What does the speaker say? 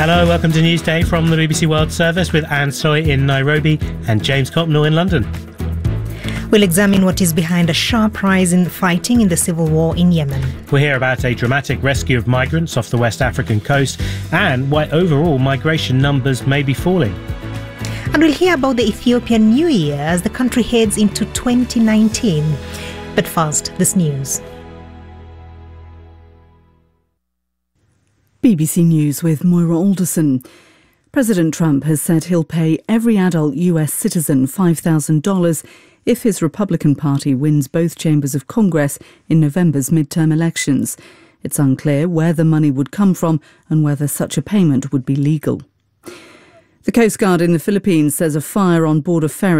Hello, welcome to Newsday from the BBC World Service with Anne Soy in Nairobi and James Copnell in London. We'll examine what is behind a sharp rise in fighting in the civil war in Yemen. We'll hear about a dramatic rescue of migrants off the West African coast and why overall migration numbers may be falling. And we'll hear about the Ethiopian New Year as the country heads into 2019. But first, this news. BBC News with Moira Alderson. President Trump has said he'll pay every adult US citizen $5,000 if his Republican Party wins both chambers of Congress in November's midterm elections. It's unclear where the money would come from and whether such a payment would be legal. The Coast Guard in the Philippines says a fire on board a ferry